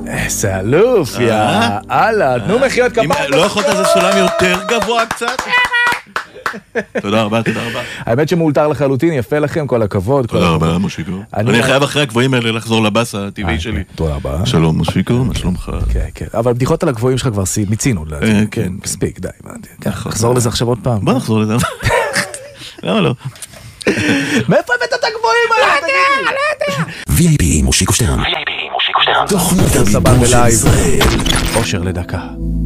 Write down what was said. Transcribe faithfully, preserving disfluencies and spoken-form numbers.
איזה אלוף, יא אללה, תנו מחיאות כפיים. לא יכולת איזה סולם יותר גבוה קצת? תודה רבה, תודה רבה. האמת שמאולתר לחלוטין, יפה לכם, כל הכבוד. תודה רבה, מושיקו. אני חייב אחרי הגבוהים האלה לחזור לבאס הטבעי שלי. תודה רבה. שלום, מושיקו, מה שלומך? כן, כן. אבל בדיחות על הגבוהים שלך כבר מיצינו. כן. מספיק, די. נחזור לזה עכשיו עוד פעם. בוא נחזור לזה. למה לא? מאיפה הבאת את הגבוהים האלה? לא יודע, לא יודע. וי איי פי מושיקו שטרן. וי איי פי מושיקו שטרן. תוכנית סבבה הבידור של בלייב. ישראל. אושר לדקה.